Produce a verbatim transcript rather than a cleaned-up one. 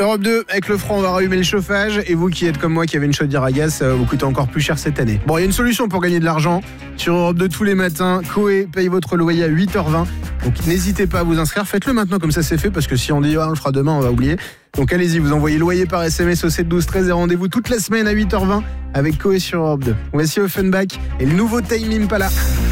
Europe deux, avec le franc, on va rallumer le chauffage. Et vous qui êtes comme moi, qui avez une chaudière à gaz, ça va vous coûter encore plus cher cette année. Bon, il y a une solution pour gagner de l'argent. Sur Europe deux, tous les matins, Coé paye votre loyer à huit heures vingt. Donc n'hésitez pas à vous inscrire. Faites-le maintenant, comme ça c'est fait. Parce que si on dit ah, on le fera demain, on va oublier. Donc allez-y, vous envoyez loyer par S M S au sept douze treize et rendez-vous toute la semaine à huit heures vingt avec Coé sur Europe deux. Voici Offenbach et le nouveau Tame Impala.